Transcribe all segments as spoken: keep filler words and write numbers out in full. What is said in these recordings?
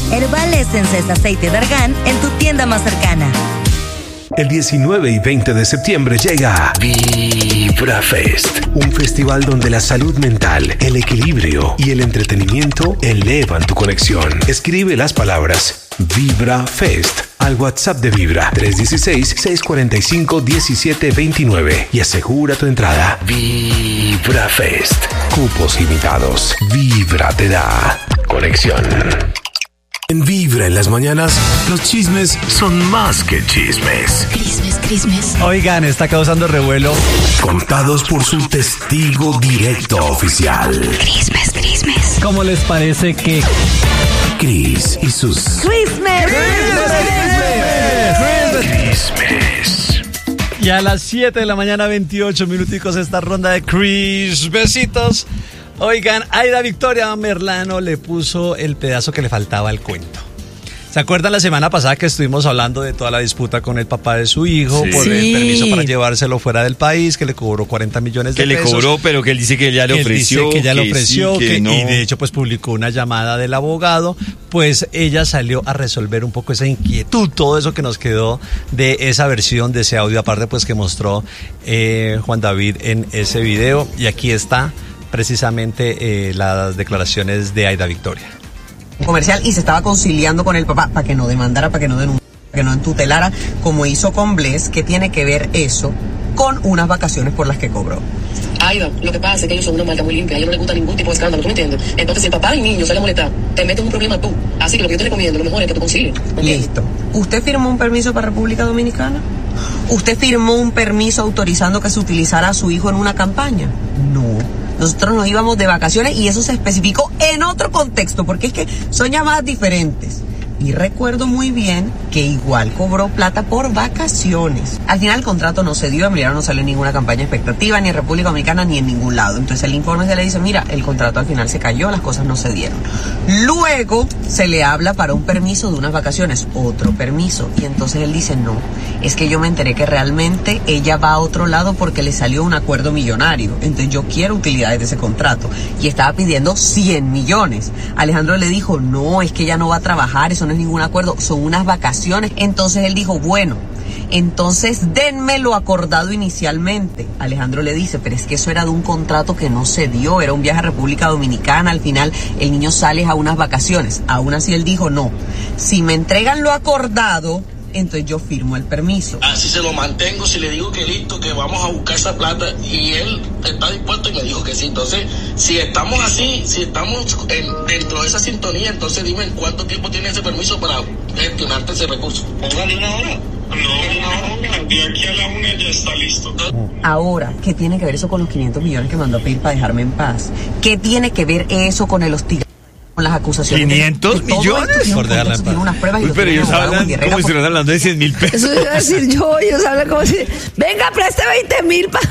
Herbal Essence es aceite de argán en tu tienda más cercana. El diecinueve y veinte de septiembre llega Vibra Fest, un festival donde la salud mental, el equilibrio y el entretenimiento elevan tu conexión. Escribe las palabras Vibra Fest al WhatsApp de Vibra tres uno seis, seis cuatro cinco, uno siete dos nueve y asegura tu entrada. Vibra Fest, cupos limitados. Vibra te da conexión. En Vibra en las mañanas, los chismes son más que chismes. Crismes, crismes. Oigan, está causando revuelo. Contados por su testigo directo oficial. Crismes, crismes. ¿Cómo les parece que Cris y sus ¡Crismes! chismes? Y a las siete de la mañana, veintiocho minuticos, esta ronda de Cris Besitos. Oigan, Aida Victoria Merlano le puso el pedazo que le faltaba al cuento. ¿Se acuerdan la semana pasada que estuvimos hablando de toda la disputa con el papá de su hijo Sí. por Sí. el permiso para llevárselo fuera del país, que le cobró cuarenta millones de Que le pesos? cobró, pero que él dice que ya le Que él ofreció. dice que ya le que ofreció, sí, que que- no. y de hecho pues publicó una llamada del abogado. Pues ella salió a resolver un poco esa inquietud, todo eso que nos quedó de esa versión, de ese audio aparte pues que mostró eh, Juan David en ese video. Y aquí está precisamente eh, las declaraciones de Aida Victoria. Comercial y se estaba conciliando con el papá para que no demandara, para que no denunciara, para que no entutelara, como hizo con Bless. ¿Qué tiene que ver eso con unas vacaciones por las que cobró? Aida, lo que pasa es que ellos son una marca muy limpia, a ellos no les gusta ningún tipo de escándalo, ¿tú me entiendes? Entonces, si el papá y el niño sale a molestar, te metes en un problema tú. Así que lo que yo te recomiendo, lo mejor es que tú concilies. ¿entiendes? Listo. ¿Usted firmó un permiso para República Dominicana? ¿Usted firmó un permiso autorizando que se utilizara a su hijo en una campaña? No. Nosotros nos íbamos de vacaciones y eso se especificó en otro contexto, porque es que son llamadas diferentes. Y recuerdo muy bien que igual cobró plata por vacaciones. Al final el contrato no se dio, Emiliano no salió en ninguna campaña expectativa, ni en República Dominicana, ni en ningún lado. Entonces el informe se le dice, mira, el contrato al final se cayó, las cosas no se dieron. Luego se le habla para un permiso de unas vacaciones, otro permiso. Y entonces él dice, no, es que yo me enteré que realmente ella va a otro lado porque le salió un acuerdo millonario. Entonces yo quiero utilidades de ese contrato. Y estaba pidiendo cien millones. Alejandro le dijo, no, es que ella no va a trabajar, eso no es ningún acuerdo, son unas vacaciones. Entonces él dijo, bueno, entonces denme lo acordado inicialmente. Alejandro le dice, pero es que eso era de un contrato que no se dio, era un viaje a República Dominicana, al final el niño sale a unas vacaciones. Aún así él dijo, no, si me entregan lo acordado, entonces yo firmo el permiso. Así se lo mantengo, si le digo que listo, que vamos a buscar esa plata y él está dispuesto y me dijo que sí. Entonces, si estamos así, si estamos en, dentro de esa sintonía, entonces dime cuánto tiempo tiene ese permiso para gestionarte ese recurso. Póngale una hora. No, una hora. De aquí a la una ya está listo. Ahora, ¿qué tiene que ver eso con los quinientos millones que mandó a pedir para dejarme en paz? ¿Qué tiene que ver eso con el hostigamiento? Con las acusaciones. ¿quinientos de, de millones? Por dejarla en paz. Unas pruebas y Uy, pero ellos hablan como si porque... estuvieran hablando de cien mil pesos. Eso iba a decir yo, ellos hablan como si, venga, preste veinte mil para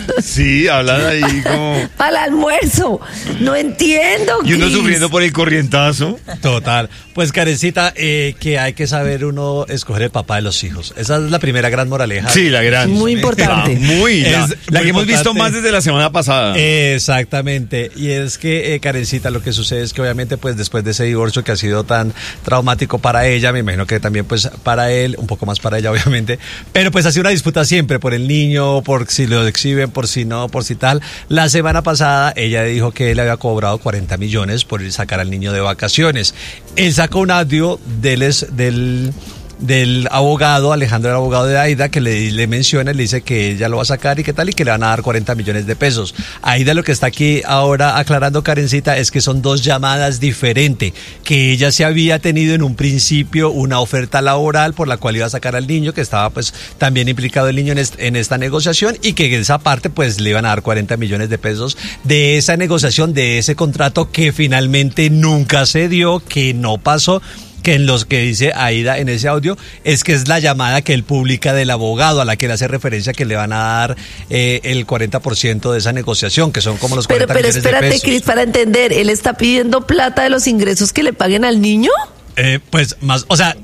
Sí, hablan ahí como... pa el almuerzo. No entiendo. Y uno Cris. sufriendo por el corrientazo. Total. Pues Karencita, eh, que hay que saber uno escoger el papá de los hijos. Esa es la primera gran moraleja. Sí, la gran. Muy importante. La, muy. La, Es la muy que hemos visto importante. más desde la semana pasada. Exactamente. Y es que, eh, Karencita, lo que sucede es que obviamente pues después de ese divorcio que ha sido tan traumático para ella, me imagino que también pues para él, un poco más para ella obviamente, pero pues ha sido una disputa siempre por el niño, por si lo exhiben, por si no, por si tal. La semana pasada ella dijo que él había cobrado cuarenta millones por ir a sacar al niño de vacaciones. Él sacó un audio del... del del abogado, Alejandro, el abogado de Aida, que le, le menciona, le dice que ella lo va a sacar y qué tal, y que le van a dar cuarenta millones de pesos. Aida lo que está aquí ahora aclarando, Karencita, es que son dos llamadas diferentes, que ella se había tenido en un principio una oferta laboral por la cual iba a sacar al niño, que estaba pues también implicado el niño en, est- en esta negociación, y que en esa parte pues le iban a dar cuarenta millones de pesos de esa negociación, de ese contrato que finalmente nunca se dio, que no pasó, que en los que dice Aida en ese audio es que es la llamada que él publica del abogado a la que le hace referencia que le van a dar eh, el cuarenta por ciento de esa negociación, que son como los Pero, cuarenta pero millones de espérate, pesos. Cris, para entender, ¿él está pidiendo plata de los ingresos que le paguen al niño? Eh, pues más, o sea,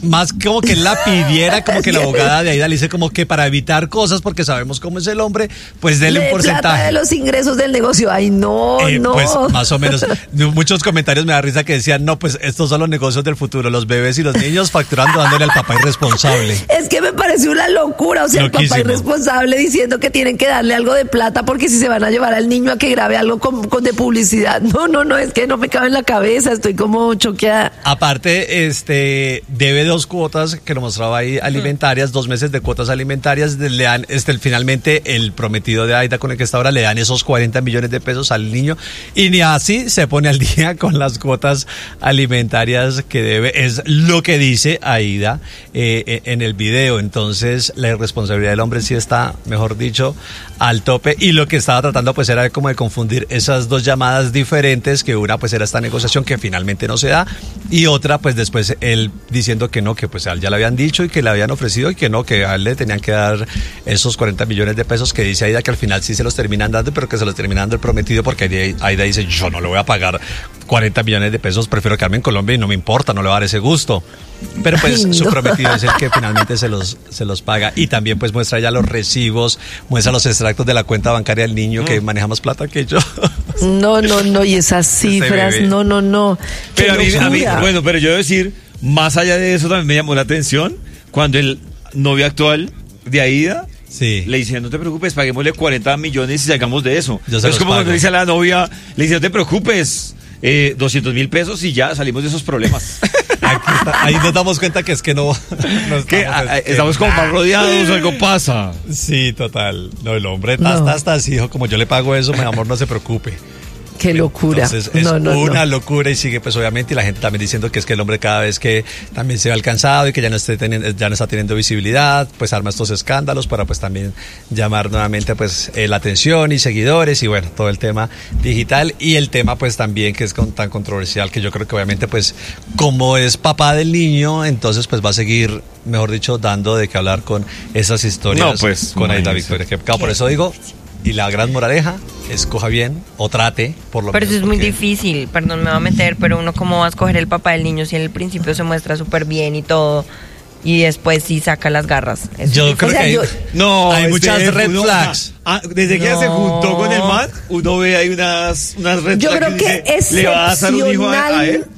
más como que él la pidiera, como que la abogada de Aida le dice como que para evitar cosas, porque sabemos cómo es el hombre, pues dele un porcentaje. Plata de los ingresos del negocio. Ay, no, eh, no. Pues más o menos. Muchos comentarios me da risa que decían, no, pues estos son los negocios del futuro, los bebés y los niños facturando dándole al papá irresponsable. Es que me pareció una locura, o sea, Loquísimo. El papá irresponsable diciendo que tienen que darle algo de plata porque si se van a llevar al niño a que grabe algo con, con de publicidad. No, no, no, es que no me cabe en la cabeza, estoy como choqueada. Aparte, este, debe dos cuotas que lo mostraba ahí alimentarias, dos meses de cuotas alimentarias, le dan, este, finalmente el prometido de Aida con el que está ahora le dan esos cuarenta millones de pesos al niño y ni así se pone al día con las cuotas alimentarias que debe, es lo que dice Aida eh, en el video. Entonces la irresponsabilidad del hombre sí está, mejor dicho, al tope, y lo que estaba tratando pues era como de confundir esas dos llamadas diferentes, que una pues era esta negociación que finalmente no se da y otra pues después él diciendo que no, que pues a él ya le habían dicho y que le habían ofrecido y que no, que a él le tenían que dar esos cuarenta millones de pesos, que dice Aida que al final sí se los terminan dando, pero que se los terminan dando el prometido, porque Aida dice, yo no le voy a pagar cuarenta millones de pesos, prefiero quedarme en Colombia y no me importa, no le va a dar ese gusto. Pero pues Ay, su no. prometido es el que finalmente se los, se los paga, y también pues muestra ya los recibos, muestra los extractos de la cuenta bancaria del niño, que maneja más plata que yo. No, no, no, y esas cifras, bebé. no, no, no. Qué Pero a mí, a mí, locura. bueno, pero yo debo decir, más allá de eso también me llamó la atención cuando el novio actual de Aida Sí. le dice, no te preocupes, paguémosle cuarenta millones y salgamos de eso. Yo se Es los como pago. cuando le dice a la novia, le dice, no te preocupes, eh, doscientos mil pesos y ya salimos de esos problemas. Aquí está, ahí nos damos cuenta que es que no, no que estamos, a- es que- estamos como más rodeados, algo pasa. Sí, total. No, el hombre está, No. está, está así, hijo, como yo le pago eso, mi amor, no se preocupe. Qué locura. Entonces es no, no, una no. locura, y sigue pues obviamente, y la gente también diciendo que es que el hombre cada vez que también se ve alcanzado y que ya no esté teniendo, ya no está teniendo visibilidad, pues arma estos escándalos para pues también llamar nuevamente pues eh, la atención y seguidores, y bueno, todo el tema digital, y el tema pues también que es con, tan controversial, que yo creo que obviamente pues como es papá del niño, entonces pues va a seguir, mejor dicho, dando de qué hablar con esas historias No, pues, con Aida imagínese. Victoria. Que, claro, por eso digo, y la gran moraleja, escoja bien o trate, por lo Pero menos. eso es muy porque- difícil, perdón, me va a meter, pero uno cómo va a escoger el papá del niño si en el principio se muestra súper bien y todo, y después sí saca las garras. Eso Yo es creo O sea, que hay, yo- No, hay este, muchas red uno- flags. ah, desde que ella se No. juntó con el man, uno ve ahí unas, unas red Yo flags creo que dice, ¿le va a dar un hijo a, a él? excepcional-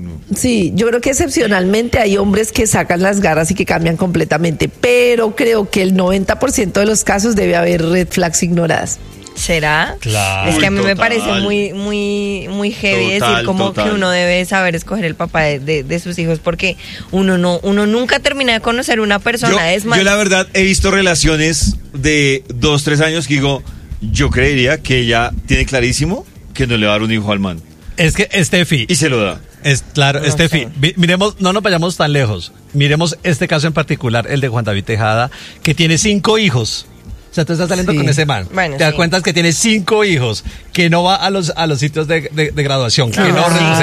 Sí, yo creo que excepcionalmente hay hombres que sacan las garras y que cambian completamente, pero creo que el noventa por ciento de los casos debe haber red flags ignoradas. ¿Será? Claro. Es que a mí Uy, me total. parece muy, muy, muy heavy Total, decir como total. que uno debe saber escoger el papá de, de- de sus hijos, porque uno no, uno nunca termina de conocer una persona. Yo, es más, yo la verdad he visto relaciones de dos, tres años que digo, yo creería que ella tiene clarísimo que no le va a dar un hijo al man. Es que Steffi, Y se lo da. es claro, No Steffi, sé. vi- miremos, no nos vayamos tan lejos. Miremos este caso en particular, el de Juan David Tejada, que tiene cinco hijos. O sea, tú estás saliendo Sí. con ese man. Bueno, te das sí. cuenta que tiene cinco hijos, que no va a los, a los sitios de, de- de graduación, que no No, sí. recoge